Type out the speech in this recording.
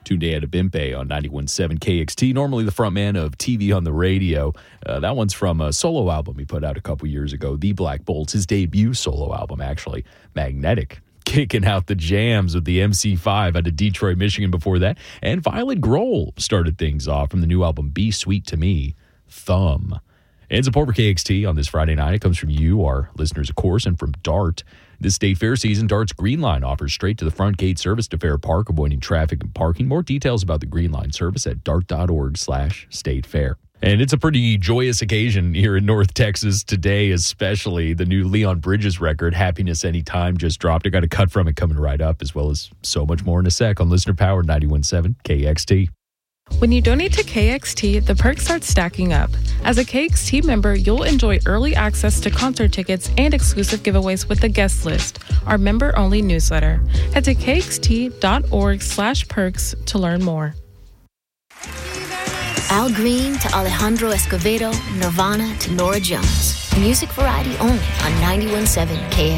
Tunde Adebimpe on 91.7 KXT, normally the frontman of TV on the radio. That one's from a solo album he put out a couple years ago, The Black Bolts, his debut solo album, actually, Magnetic. Kicking out the jams with the MC5 out of Detroit, Michigan before that. And Violet Grohl started things off from the new album, Be Sweet to Me, Thumb. And support for KXT on this Friday night. It comes from you, our listeners, of course, and from DART. This state fair season, DART's Green Line offers straight to the front gate service to Fair Park, avoiding traffic and parking. More details about the Green Line service at dart.org/state fair. And it's a pretty joyous occasion here in North Texas today, especially. The new Leon Bridges record, Happiness Anytime, just dropped. I got a cut from it coming right up, as well as so much more in a sec on Listener Power 91.7 KXT. When you donate to KXT, the perks start stacking up. As a KXT member, you'll enjoy early access to concert tickets and exclusive giveaways with the guest list, our member-only newsletter. Head to kxt.org/perks to learn more. Al Green to Alejandro Escovedo, Nirvana to Nora Jones. Music variety only on 91.7 KXT.